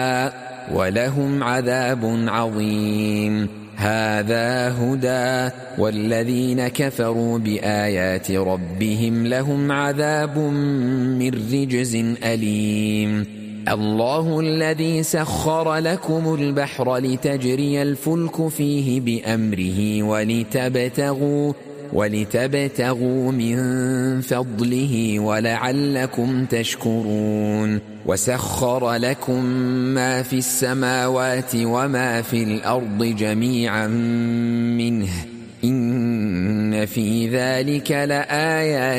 ولهم عذاب عظيم. هذا هدى، والذين كفروا بآيات ربهم لهم عذاب من رجز أليم. الله الذي سخر لكم البحر لتجري الفلك فيه بأمره ولتبتغوا من فضله ولعلكم تشكرون. وسخر لكم ما في السماوات وما في الأرض جميعا منه، إن في ذلك لآيات